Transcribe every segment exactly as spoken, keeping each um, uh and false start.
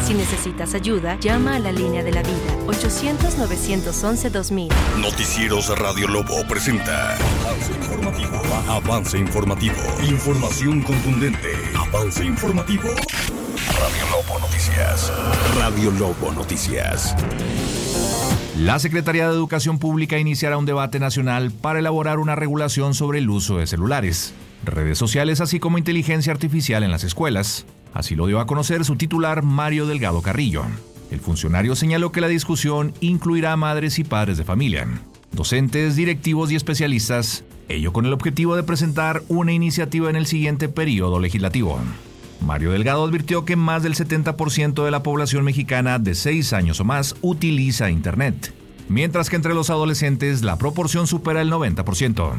Si necesitas ayuda, llama a la línea de la vida, ochocientos, novecientos once, dos mil. Noticieros Radio Lobo presenta Avance Informativo. Avance Informativo. Información contundente. Avance Informativo. Radio Lobo Noticias. Radio Lobo Noticias. La Secretaría de Educación Pública iniciará un debate nacional para elaborar una regulación sobre el uso de celulares, redes sociales, así como inteligencia artificial en las escuelas. Así lo dio a conocer su titular, Mario Delgado Carrillo. El funcionario señaló que la discusión incluirá a madres y padres de familia, docentes, directivos y especialistas, ello con el objetivo de presentar una iniciativa en el siguiente periodo legislativo. Mario Delgado advirtió que más del setenta por ciento de la población mexicana de seis años o más utiliza Internet, mientras que entre los adolescentes la proporción supera el noventa por ciento.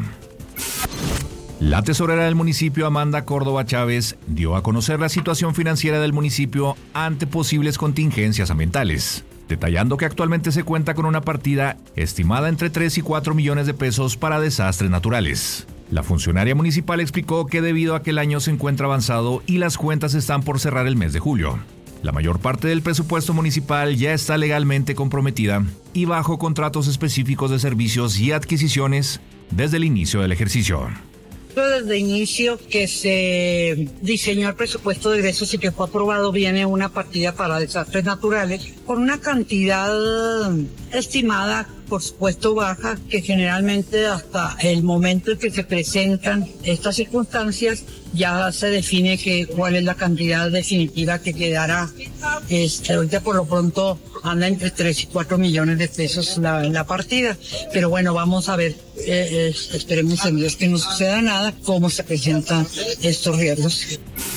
La tesorera del municipio, Amanda Córdoba Chávez, dio a conocer la situación financiera del municipio ante posibles contingencias ambientales, detallando que actualmente se cuenta con una partida estimada entre tres y cuatro millones de pesos para desastres naturales. La funcionaria municipal explicó que debido a que el año se encuentra avanzado y las cuentas están por cerrar el mes de julio, la mayor parte del presupuesto municipal ya está legalmente comprometida y bajo contratos específicos de servicios y adquisiciones desde el inicio del ejercicio. Desde el inicio que se diseñó el presupuesto de egresos y que fue aprobado, viene una partida para desastres naturales con una cantidad estimada, por supuesto baja, que generalmente hasta el momento en que se presentan estas circunstancias ya se define que cuál es la cantidad definitiva que quedará. Este, ahorita por lo pronto anda entre tres y cuatro millones de pesos la, la partida, pero bueno, vamos a ver, eh, eh, esperemos en Dios que no suceda nada, cómo se presentan estos riesgos.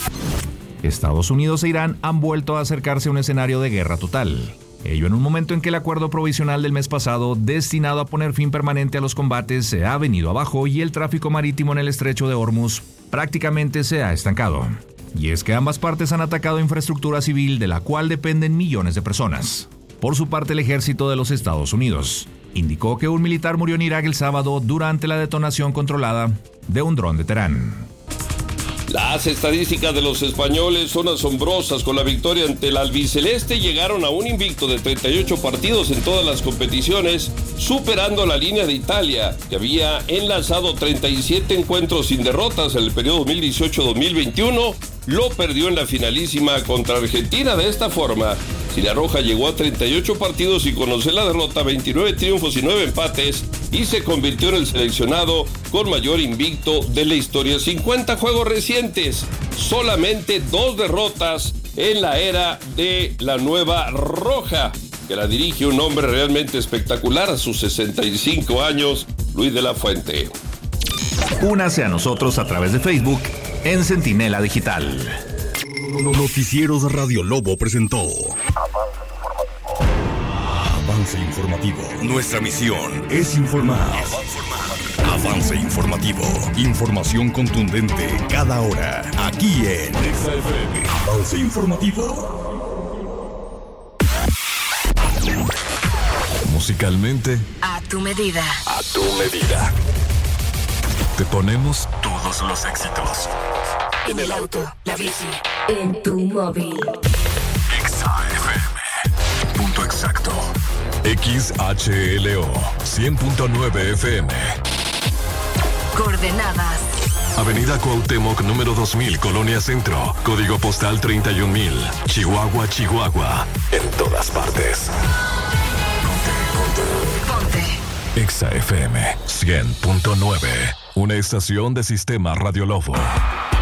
Estados Unidos e Irán han vuelto a acercarse a un escenario de guerra total. Ello en un momento en que el acuerdo provisional del mes pasado, destinado a poner fin permanente a los combates, se ha venido abajo y el tráfico marítimo en el estrecho de Hormuz prácticamente se ha estancado. Y es que ambas partes han atacado infraestructura civil de la cual dependen millones de personas. Por su parte, el ejército de los Estados Unidos indicó que un militar murió en Irak el sábado durante la detonación controlada de un dron de Teherán. Las estadísticas de los españoles son asombrosas. Con la victoria ante el albiceleste llegaron a un invicto de treinta y ocho partidos en todas las competiciones, superando la línea de Italia, que había enlazado treinta y siete encuentros sin derrotas en el periodo dos mil dieciocho dos mil veintiuno. Lo perdió en la finalísima contra Argentina. De esta forma, Ciudad Roja llegó a treinta y ocho partidos y conoció la derrota, veintinueve triunfos y nueve empates, y se convirtió en el seleccionado con mayor invicto de la historia. cincuenta juegos recientes, solamente dos derrotas en la era de la Nueva Roja, que la dirige un hombre realmente espectacular a sus sesenta y cinco años, Luis de la Fuente. Únase a nosotros a través de Facebook en Centinela Digital. Noticieros Radio Lobo presentó Avance Informativo. Nuestra misión es informar. Avance Informativo. Información contundente cada hora. Aquí en Avance Informativo. Musicalmente, A tu medida. a tu medida. Te ponemos Todos los éxitos. En el auto, la bici, en tu móvil. Exa F M. Punto exacto. X H L O cien punto nueve F M. Coordenadas. Avenida Cuauhtémoc, número dos mil, Colonia Centro. Código postal treinta y un mil. Chihuahua, Chihuahua. En todas partes. Ponte. Exa F M cien punto nueve. Una estación de Sistema Radio Lobo.